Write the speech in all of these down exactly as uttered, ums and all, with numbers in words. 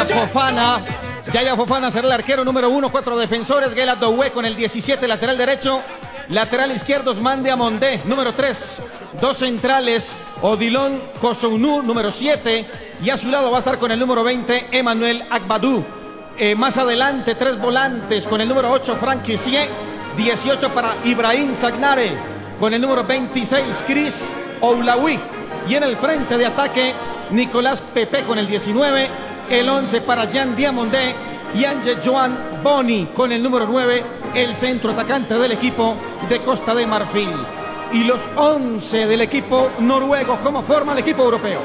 Yaya Fofana. Yaya Fofana será el arquero número uno, cuatro defensores. Gela Doué con el diecisiete, lateral derecho. Lateral izquierdo, Osman Diamondé, número tres. Dos centrales, Odilon Kosounou, número siete. Y a su lado va a estar con el número veinte, Emmanuel Agbadou. Eh, más adelante, tres volantes con el número ocho, Franck Kessié. dieciocho para Ibrahim Zagnare. Con el número veintiséis, Chris Oulaoui. Y en el frente de ataque, Nicolás Pepe con el diecinueve. El once para Jean Diamondé. Y Ange Joan Boni con el número nueve, el centro atacante del equipo de Costa de Marfil. Y los once del equipo noruego, ¿cómo forma el equipo europeo?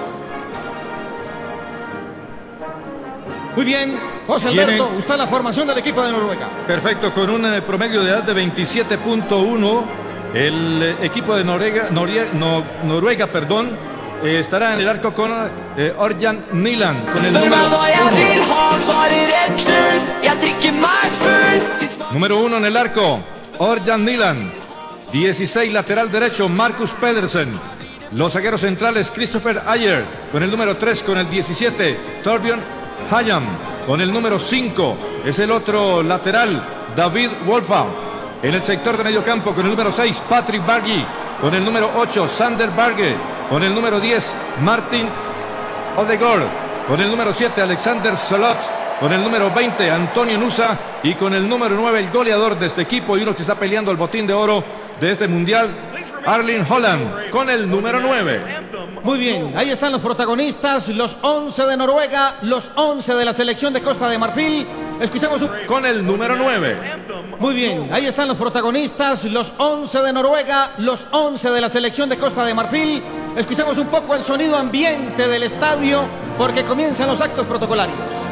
Muy bien, José Alberto, Tienen... usted la formación del equipo de Noruega. Perfecto, con un eh, promedio de edad de veintisiete punto uno, el eh, equipo de Noruega, Noruega, no, Noruega perdón, eh, estará en el arco con eh, Ørjan Nyland, con el número uno. Número uno en el arco, Ørjan Nyland. dieciséis, lateral derecho, Marcus Pedersen. Los zagueros centrales, Christopher Ayer, con el número tres, con el diecisiete, Torbjørn Hayam, con el número cinco, es el otro lateral, David Wolfa. En el sector de medio campo, con el número seis, Patrick Bargi, con el número ocho, Sander Barge, con el número diez, Martin Odegaard, con el número siete, Alexander Solot, con el número veinte, Antonio Nusa, y con el número nueve, el goleador de este equipo y uno que está peleando el botín de oro de este mundial, Erling Haaland, con el número nueve. Muy bien, ahí están los protagonistas, los once de Noruega, los once de la selección de Costa de Marfil. Escuchamos un... Con el número nueve. Muy bien, ahí están los protagonistas, los once de Noruega, los once de la selección de Costa de Marfil. Escuchamos un poco el sonido ambiente del estadio porque comienzan los actos protocolarios.